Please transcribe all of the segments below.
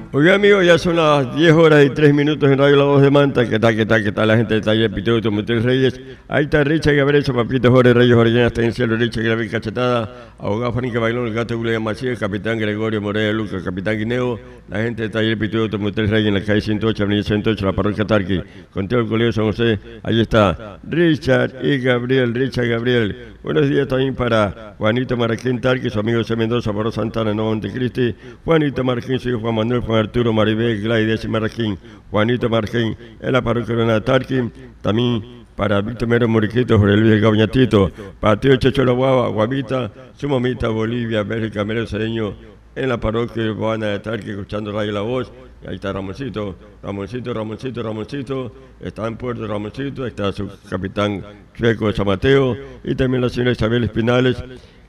Oiga, amigo, ya son las 10 horas y 3 minutos en Radio La Voz de Manta. ¿Qué tal la gente de Taller Piteo, Tometel Reyes? Ahí está Richard Gabriel, Papito Jorge Reyes, Orellana, está en cielo, Richard Gabriel Cachetada, abogado Fanica Bailón, el gato William Macías, capitán Gregorio Morea Luca, capitán Guineo, la gente de Taller Piteo, Tometel Reyes en la calle 108, avenida 108, la parroquia Tarqui, Conteo del Colegio San José. Ahí está Richard y Gabriel, Richard Gabriel. Buenos días también para Juanito Marquín Tarqui, su amigo José Mendoza, Barro Santana, no Montecristi, Juanito Marquín, su hijo Juan Manuel, Juan Arturo, Maribel, Glaides y Marquín, Juanito Marquín, en la parroquia de Tarqui, también para Víctor Mero Moriquito, Jorge Luis Gabañatito, para Tío Chechola Guava, Guavita, su mamita Bolivia, Bélgica, Mero Cedeño, en la parroquia urbana de Tarqui, escuchando Radio La Voz. Y ahí está Ramoncito, está en Puerto Ramoncito, está su capitán Chueco de San Mateo, y también la señora Isabel Espinales,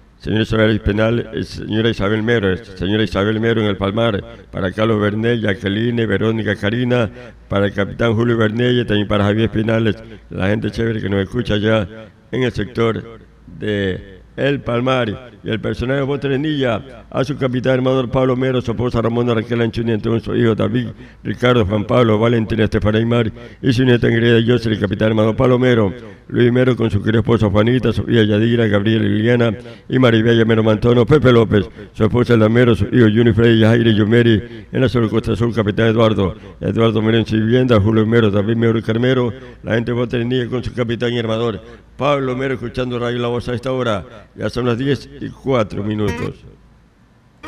señora Isabel Mero en el Palmar, para Carlos Bernel, Jacqueline, Verónica Karina, para el capitán Julio Bernel y también para Javier Espinales, la gente chévere que nos escucha allá en el sector de El Palmar, y el personal de Botrenilla, a su capitán hermano Pablo Mero, su esposa Ramona Raquel Anchuni, entonces su hijo David, Ricardo, Juan Pablo, Valentina, Estefana Aymar, y su nieta Ingrida José, el capitán hermano Pablo Mero, Luis Mero con su querida esposa Juanita, Sofía Yadira, Gabriela Liliana, y Maribel Mero Mantono, Pepe López, su esposa Elda Mero, su hijo Juni Frey, Jaire Yomeri, en la Costa Azul, capitán Eduardo Mero en su vivienda, Julio Mero, David Mero y Carmero, la gente de Botrenilla con su capitán y armador Pablo Mero, escuchando Radio La Voz a esta hora. Ya son las 10:04.